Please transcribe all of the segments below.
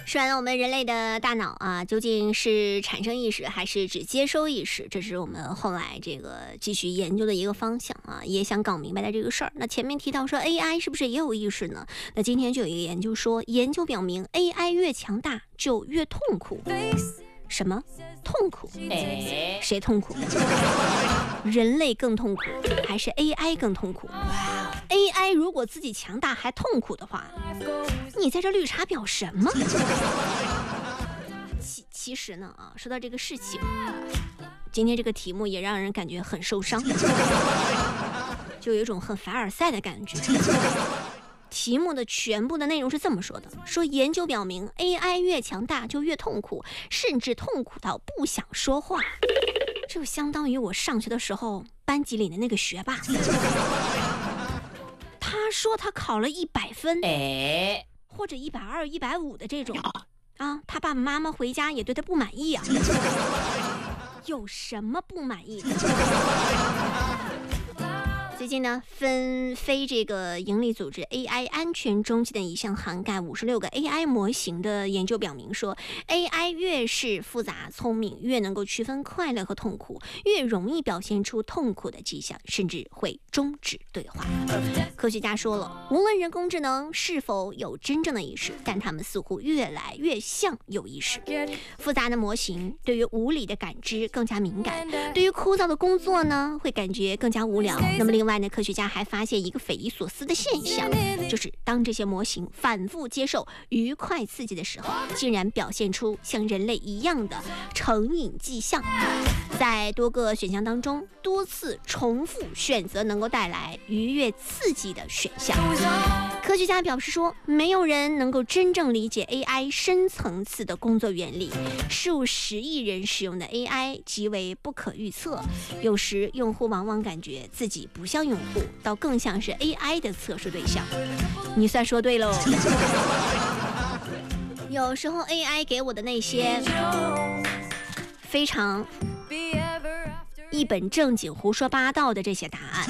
说完了我们人类的大脑啊，究竟是产生意识还是只接收意识，这是我们后来这个继续研究的一个方向啊，也想搞明白的这个事儿。那前面提到说 AI 是不是也有意识呢？那今天就有一个研究说，研究表明 AI 越强大就越痛苦。什么痛苦？谁痛苦？人类更痛苦，还是 AI 更痛苦？AI 如果自己强大还痛苦的话，你在这绿茶婊什么？其实呢说到这个事情，今天这个题目也让人感觉很受伤，就有一种很凡尔赛的感觉。题目的全部的内容是这么说的，说研究表明 AI 越强大就越痛苦，甚至痛苦到不想说话。这就相当于我上学的时候班级里的那个学霸，他说他考了100分，或者120、150的这种啊，他爸爸妈妈回家也对他不满意啊。有什么不满意的？最近呢，非这个营利组织 AI 安全中心的一项涵盖56个 AI 模型的研究表明说， AI 越是复杂聪明，越能够区分快乐和痛苦，越容易表现出痛苦的迹象，甚至会终止对话。科学家说了，无论人工智能是否有真正的意识，但它们似乎越来越像有意识。复杂的模型对于无理的感知更加敏感，对于枯燥的工作呢，会感觉更加无聊。那么另外呢，科学家还发现一个匪夷所思的现象，就是当这些模型反复接受愉快刺激的时候，竟然表现出像人类一样的成瘾迹象。在多个选项当中，多次重复选择能够带来愉悦刺激的选项。科学家表示说，没有人能够真正理解 AI 深层次的工作原理，数十亿人使用的 AI 极为不可预测，有时用户往往感觉自己不像用户，倒更像是 AI 的测试对象。你算说对喽。有时候 AI 给我的那些非常一本正经胡说八道的这些答案，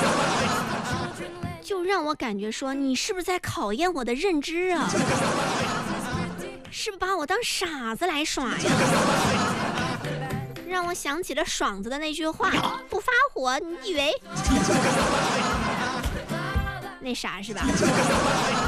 就让我感觉说，你是不是在考验我的认知啊？是不是把我当傻子来耍呀？让我想起了爽子的那句话，不发火你以为那啥是吧？